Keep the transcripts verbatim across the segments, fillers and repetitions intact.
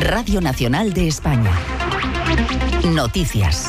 Radio Nacional de España. Noticias.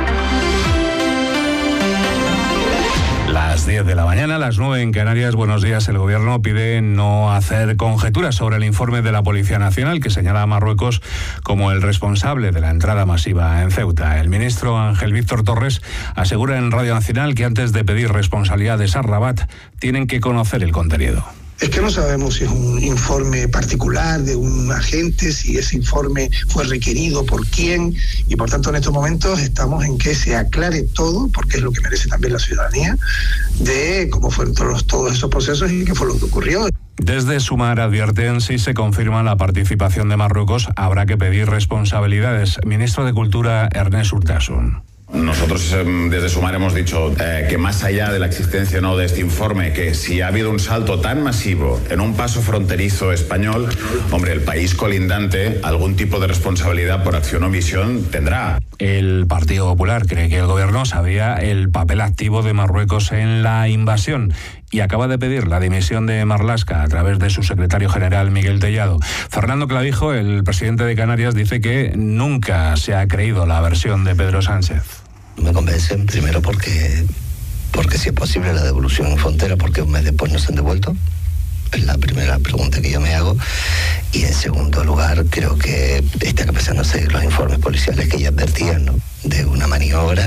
Las diez de la mañana, las nueve en Canarias. Buenos días. El Gobierno pide no hacer conjeturas sobre el informe de la Policía Nacional que señala a Marruecos como el responsable de la entrada masiva en Ceuta. El ministro Ángel Víctor Torres asegura en Radio Nacional que antes de pedir responsabilidades a Rabat tienen que conocer el contenido. Es que no sabemos si es un informe particular de un agente, si ese informe fue requerido por quién, y por tanto en estos momentos estamos en que se aclare todo, porque es lo que merece también la ciudadanía, de cómo fueron todos, todos esos procesos y qué fue lo que ocurrió. Desde Sumar advierten, si se confirma la participación de Marruecos, habrá que pedir responsabilidades. Ministro de Cultura, Ernest Urtasun. Nosotros desde Sumar hemos dicho eh, que más allá de la existencia o no de este informe, que si ha habido un salto tan masivo en un paso fronterizo español, hombre, el país colindante algún tipo de responsabilidad por acción o omisión tendrá. El Partido Popular cree que el Gobierno sabía el papel activo de Marruecos en la invasión y acaba de pedir la dimisión de Marlaska a través de su secretario general Miguel Tellado. Fernando Clavijo, el presidente de Canarias, dice que nunca se ha creído la versión de Pedro Sánchez. Me convencen, primero porque, porque si es posible la devolución en frontera, porque un mes después no se han devuelto. Es la primera pregunta que yo me hago. Y en segundo lugar, creo que está empezando a seguir los informes policiales que ya advertían, ¿no?, de una maniobra,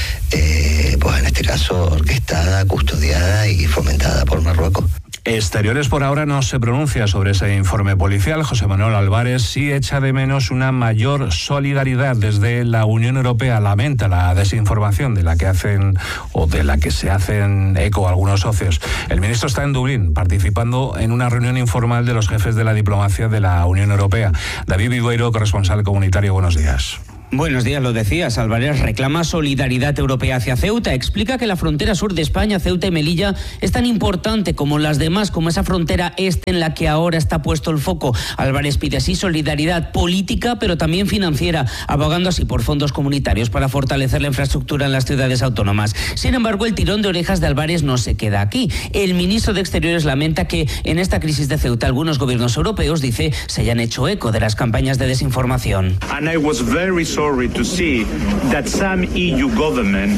eh, pues en este caso orquestada, custodiada y fomentada por Marruecos. Exteriores por ahora no se pronuncia sobre ese informe policial. José Manuel Álvarez sí echa de menos una mayor solidaridad desde la Unión Europea. Lamenta la desinformación de la que hacen o de la que se hacen eco algunos socios. El ministro está en Dublín participando en una reunión informal de los jefes de la diplomacia de la Unión Europea. David Vidueiro, corresponsal comunitario, buenos días. Buenos días, lo decías. Álvarez reclama solidaridad europea hacia Ceuta. Explica que la frontera sur de España, Ceuta y Melilla, es tan importante como las demás, como esa frontera este en la que ahora está puesto el foco. Álvarez pide así solidaridad política, pero también financiera, abogando así por fondos comunitarios para fortalecer la infraestructura en las ciudades autónomas. Sin embargo, el tirón de orejas de Álvarez no se queda aquí. El ministro de Exteriores lamenta que en esta crisis de Ceuta algunos gobiernos europeos, dice, se hayan hecho eco de las campañas de desinformación. And I was very sorry to see that some E U government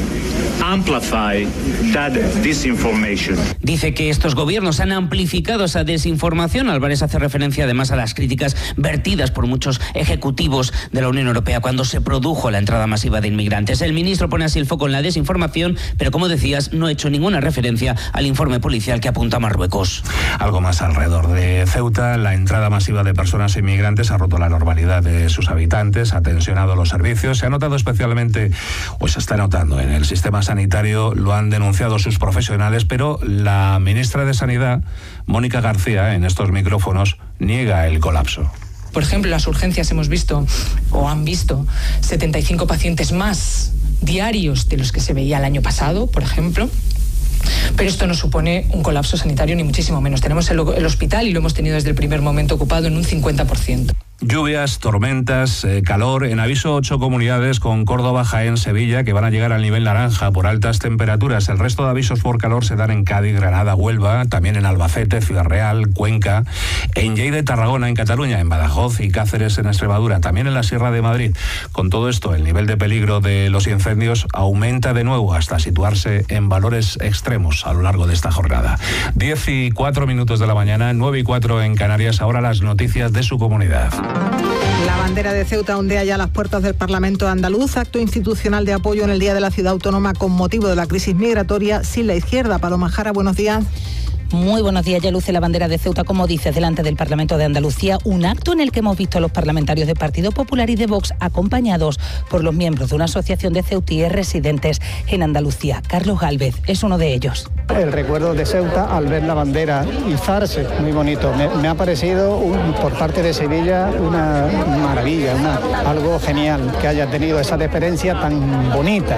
amplify that disinformation. Dice que estos gobiernos han amplificado esa desinformación. Álvarez hace referencia además a las críticas vertidas por muchos ejecutivos de la Unión Europea cuando se produjo la entrada masiva de inmigrantes. El ministro pone así el foco en la desinformación, pero como decías, no ha hecho ninguna referencia al informe policial que apunta a Marruecos. Algo más alrededor de Ceuta, la entrada masiva de personas inmigrantes ha roto la normalidad de sus habitantes, ha tensionado los servicios. Se ha notado especialmente, o se está notando en el sistema sanitario, lo han denunciado sus profesionales, pero la ministra de Sanidad, Mónica García, en estos micrófonos, niega el colapso. Por ejemplo, en las urgencias hemos visto, o han visto, setenta y cinco pacientes más diarios de los que se veía el año pasado, por ejemplo. Pero esto no supone un colapso sanitario, ni muchísimo menos. Tenemos el, el hospital, y lo hemos tenido desde el primer momento, ocupado en un cincuenta por ciento. Lluvias, tormentas, eh, calor. En aviso ocho comunidades, con Córdoba, Jaén, Sevilla, que van a llegar al nivel naranja por altas temperaturas. El resto de avisos por calor se dan en Cádiz, Granada, Huelva, también en Albacete, Ciudad Real, Cuenca, en Lleida y Tarragona, en Cataluña, en Badajoz y Cáceres, en Extremadura, también en la Sierra de Madrid. Con todo esto, el nivel de peligro de los incendios aumenta de nuevo hasta situarse en valores extremos a lo largo de esta jornada. diez y cuatro minutos de la mañana, nueve y cuatro en Canarias. Ahora las noticias de su comunidad. La bandera de Ceuta ondea ya las puertas del Parlamento andaluz, acto institucional de apoyo en el Día de la Ciudad Autónoma con motivo de la crisis migratoria sin la izquierda. Paloma Jara, buenos días. Muy buenos días. Ya luce la bandera de Ceuta, como dices, delante del Parlamento de Andalucía, un acto en el que hemos visto a los parlamentarios del Partido Popular y de Vox acompañados por los miembros de una asociación de ceutíes residentes en Andalucía. Carlos Gálvez es uno de ellos. El recuerdo de Ceuta al ver la bandera izarse, muy bonito. Me, me ha parecido un, por parte de Sevilla una maravilla, una, algo genial que haya tenido esa deferencia tan bonita.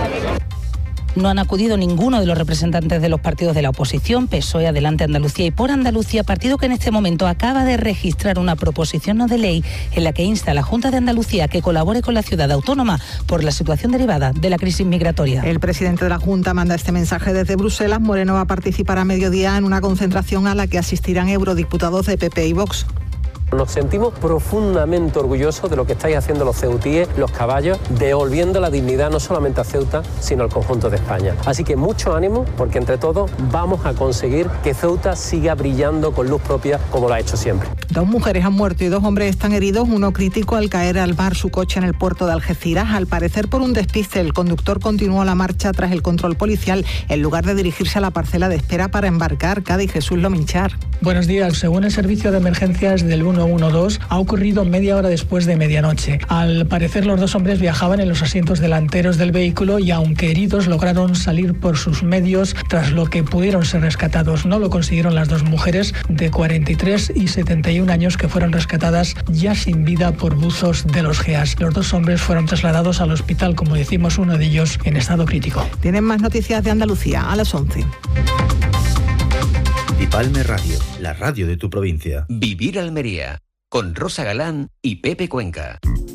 No han acudido ninguno de los representantes de los partidos de la oposición, P S O E, Adelante Andalucía y Por Andalucía, partido que en este momento acaba de registrar una proposición no de ley en la que insta a la Junta de Andalucía que colabore con la ciudad autónoma por la situación derivada de la crisis migratoria. El presidente de la Junta manda este mensaje desde Bruselas. Moreno va a participar a mediodía en una concentración a la que asistirán eurodiputados de P P y Vox. Nos sentimos profundamente orgullosos de lo que estáis haciendo los ceutíes, los caballos, devolviendo la dignidad no solamente a Ceuta, sino al conjunto de España. Así que mucho ánimo, porque entre todos vamos a conseguir que Ceuta siga brillando con luz propia como lo ha hecho siempre. Dos mujeres han muerto y dos hombres están heridos, uno crítico al caer al mar su coche en el puerto de Algeciras. Al parecer por un despiste, el conductor continuó la marcha tras el control policial en lugar de dirigirse a la parcela de espera para embarcar. Cádiz, Jesús Lominchar. Buenos días. Según el servicio de emergencias del uno uno dos, ha ocurrido media hora después de medianoche. Al parecer los dos hombres viajaban en los asientos delanteros del vehículo y aunque heridos lograron salir por sus medios, tras lo que pudieron ser rescatados. No lo consiguieron las dos mujeres de cuarenta y tres y setenta y un años que fueron rescatadas ya sin vida por buzos de los G E A S. Los dos hombres fueron trasladados al hospital, como decimos, uno de ellos en estado crítico. Tienen más noticias de Andalucía a las once. Palme Radio, la radio de tu provincia. Vivir Almería, con Rosa Galán y Pepe Cuenca.